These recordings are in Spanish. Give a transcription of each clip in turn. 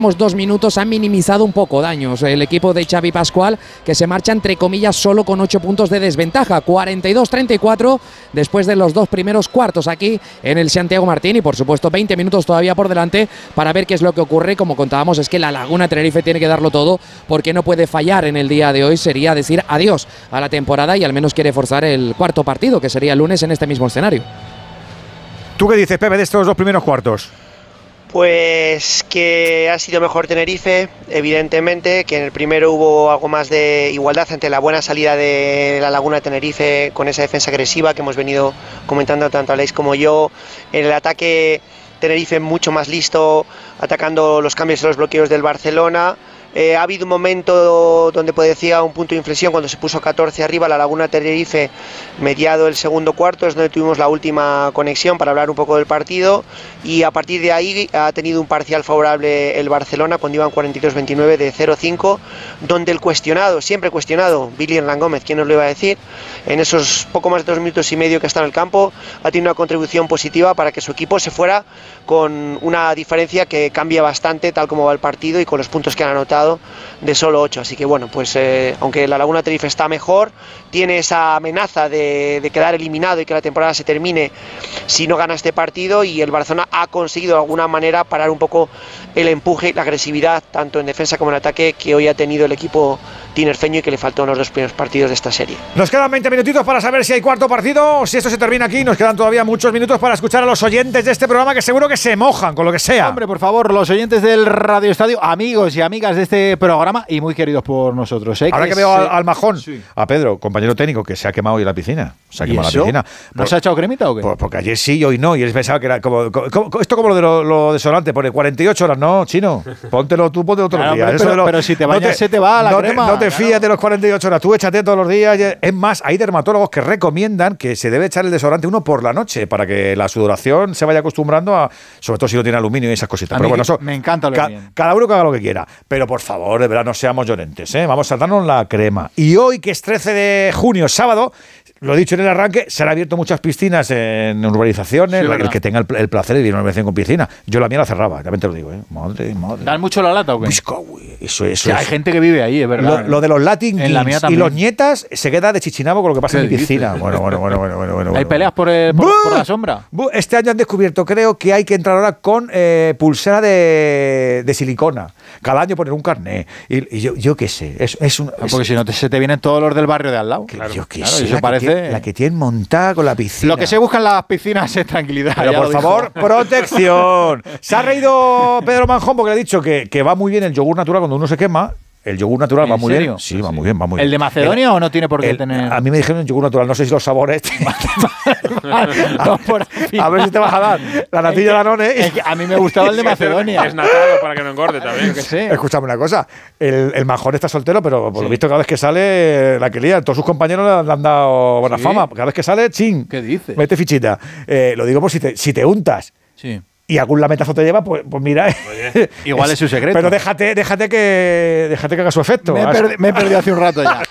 2 minutos han minimizado un poco daños. El equipo de Xavi Pascual, que se marcha entre comillas solo con 8 puntos de desventaja, 42-34 después de los 2 primeros cuartos aquí en el Santiago Martín, y por supuesto 20 minutos todavía por delante para ver qué es lo que ocurre. Como contábamos, es que la Laguna Tenerife tiene que darlo todo porque no puede fallar en el día de hoy, sería decir adiós a la temporada, y al menos quiere forzar el cuarto partido, que sería el lunes en este mismo escenario. ¿Tú qué dices, Pepe, de estos 2 primeros cuartos? Pues que ha sido mejor Tenerife, evidentemente, que en el primero hubo algo más de igualdad ante la buena salida de la Laguna Tenerife con esa defensa agresiva que hemos venido comentando tanto Aleix como yo. En el ataque Tenerife mucho más listo, atacando los cambios y los bloqueos del Barcelona. Ha habido un momento donde decía un punto de inflexión cuando se puso 14 arriba la Laguna Tenerife, mediado el segundo cuarto, es donde tuvimos la última conexión para hablar un poco del partido, y a partir de ahí ha tenido un parcial favorable el Barcelona cuando iban 42-29 de 0-5, donde el cuestionado, siempre cuestionado, Billy Hernán Gómez, ¿quién nos lo iba a decir? En esos poco más de 2 minutos y medio que está en el campo, ha tenido una contribución positiva para que su equipo se fuera con una diferencia que cambia bastante tal como va el partido y con los puntos que han anotado de solo 8, así que bueno, pues aunque la Laguna Tenerife está mejor, tiene esa amenaza de quedar eliminado y que la temporada se termine si no gana este partido, y el Barcelona ha conseguido de alguna manera parar un poco el empuje y la agresividad tanto en defensa como en ataque que hoy ha tenido el equipo tinerfeño y que le faltó en los 2 primeros partidos de esta serie. Nos quedan 20 minutitos para saber si hay cuarto partido, si esto se termina aquí. Nos quedan todavía muchos minutos para escuchar a los oyentes de este programa, que seguro que se mojan con lo que sea. Hombre, por favor, los oyentes del Radio Estadio, amigos y amigas de este programa y muy queridos por nosotros. Ahora que veo al Majón, sí, a Pedro, compañero técnico, que se ha quemado hoy en la piscina. Se ha quemado la piscina. ¿No se ha echado cremita o qué? Porque ayer sí y hoy no, y él pensaba que era esto como lo desodorante, pone 48 horas, no, chino. Póntelo todos los días. Pero si te bañas se te va la crema. No te fías de los 48 horas, tú échate todos los días. Es más, hay dermatólogos que recomiendan que se debe echar el desodorante uno por la noche para que la sudoración se vaya acostumbrando a, sobre todo si no tiene aluminio y esas cositas. Pero bueno, eso me encanta lo bien. Cada uno que haga lo que quiera. Pero por favor, de verdad, no seamos llorentes, ¿eh? Vamos a darnos la crema. Y hoy, que es 13 de junio, sábado, lo he dicho en el arranque, se han abierto muchas piscinas en urbanizaciones, sí, el que tenga el placer de ir a una urbanización con piscina. Yo la mía la cerraba, también te lo digo, ¿eh? Madre. ¿Dan mucho la lata o qué? Eso hay gente que vive ahí, es verdad. Lo de los Latin Kings y los nietas se queda de chichinabo con lo que pasa en mi piscina. Bueno. ¿Hay peleas por la sombra? Este año han descubierto, creo, que hay que entrar ahora con pulsera de silicona. Cada año poner un carné. Y yo qué sé. Porque si no se te vienen todos los del barrio de al lado. Claro, yo qué sé. Eso parece. La que tienen montada con la piscina. Lo que se busca en las piscinas es tranquilidad. Pero por favor, protección. Se ha reído Pedro Manjón porque le ha dicho que va muy bien el yogur natural cuando uno se quema. El yogur natural va muy bien. Sí, va muy bien, ¿El de Macedonia o no tiene por qué tener...? A mí me dijeron yogur natural, no sé si los sabores... A ver si te vas a dar la natilla Danone. Es que a mí me gustaba el de Macedonia. Es natal para que no engorde también. Escúchame una cosa, el Majón está soltero, pero por lo visto cada vez que sale la que lía, todos sus compañeros le han dado buena fama. Cada vez que sale, ching. ¿Qué dices? Mete fichita. Lo digo por si te untas. Sí. Y algún lametazo te lleva, pues mira. Igual es su secreto. Pero déjate que haga su efecto. Me he perdido hace un rato ya.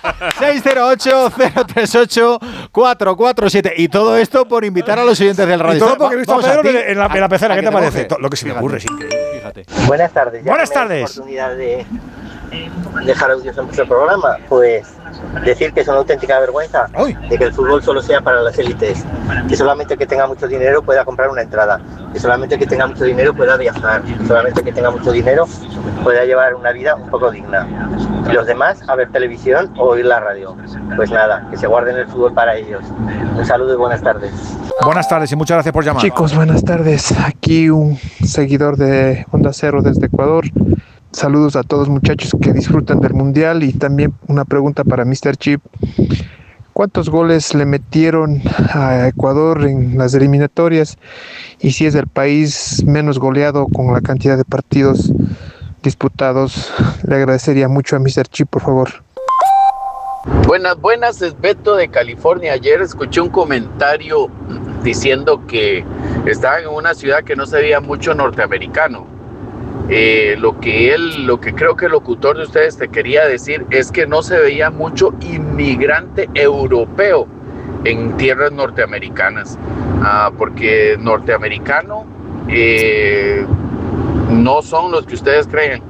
608-038-447. Y todo esto por invitar a los oyentes del radio. Y todo porque he visto a Pedro en la pecera. ¿Qué te parece? Lo que se me ocurre es increíble. Fíjate. Buenas tardes. Buenas tardes. Oportunidad de dejar audios en vuestro programa, pues decir que es una auténtica vergüenza de que el fútbol solo sea para las élites, que solamente el que tenga mucho dinero pueda comprar una entrada, que solamente el que tenga mucho dinero pueda viajar, que solamente el que tenga mucho dinero pueda llevar una vida un poco digna, y los demás a ver televisión o oír la radio. Pues nada, que se guarden el fútbol para ellos. Un saludo y buenas tardes. Buenas tardes y muchas gracias por llamar. Chicos, buenas tardes. Aquí un seguidor de Onda Cero desde Ecuador. Saludos a todos, muchachos que disfrutan del Mundial, y también una pregunta para Mr. Chip. ¿Cuántos goles le metieron a Ecuador en las eliminatorias? Y si es el país menos goleado con la cantidad de partidos disputados. Le agradecería mucho a Mr. Chip, por favor. Buenas, es Beto de California. Ayer escuché un comentario diciendo que estaban en una ciudad que no se veía mucho norteamericano. Lo que creo que el locutor de ustedes te quería decir es que no se veía mucho inmigrante europeo en tierras norteamericanas, porque norteamericano no son los que ustedes creen.